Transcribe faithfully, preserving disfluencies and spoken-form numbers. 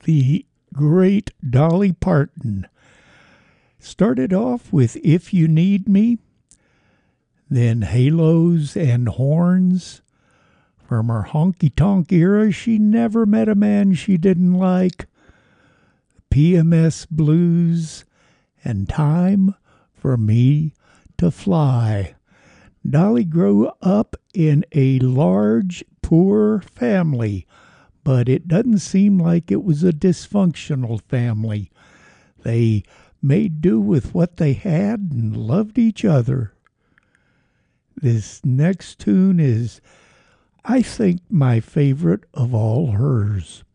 the great Dolly Parton. Started off with If You Need Me, then Halos and Horns. From her honky-tonk era, she never met a man she didn't like. P M S Blues and Time for Me to Fly. Dolly grew up in a large, poor family, but it doesn't seem like it was a dysfunctional family. They made do with what they had and loved each other. This next tune is, I think, my favorite of all hers.